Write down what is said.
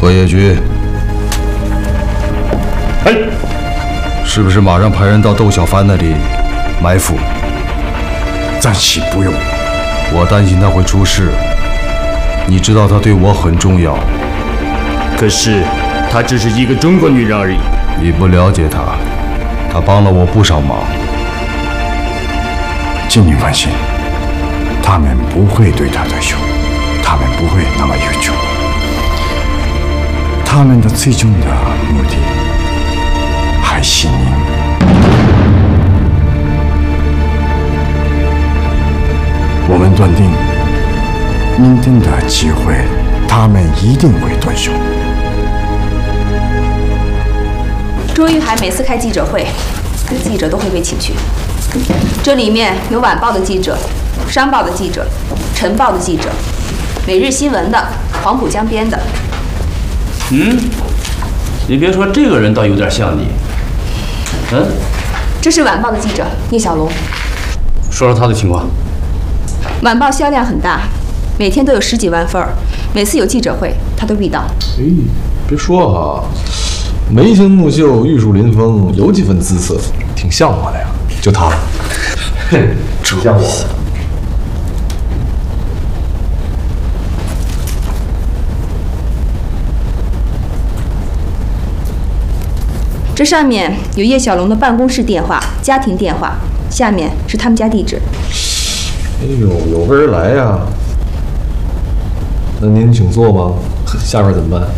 何业军， 哎， 是不是马上派人到窦小帆那里埋伏？ 暂时不用。 我担心他会出事。你知道他对我很重要。 可是，她只是一个中国女人而已。 你不了解他，他帮了我不少忙。 请您放心，他们不会对他动手，他们不会那么愚蠢。他们的最终的目的还是您。我们断定，明天的机会，他们一定会动手。 周玉海每次开记者会，记者都会被请去。这里面有晚报的记者、商报的记者、晨报的记者、每日新闻的、黄浦江边的。 你别说，这个人倒有点像你。 这是晚报的记者聂小龙。 说说他的情况。 晚报销量很大，每天都有10几万份儿，每次有记者会他都必到。 哎，别说哈，眉清目秀、玉树临风，有几分姿色，挺像我的呀。就他， 挺像我的。 这上面有叶小龙的办公室电话、家庭电话，下面是他们家地址。 哎呦，有备而来呀。那您请坐吗？下边怎么办？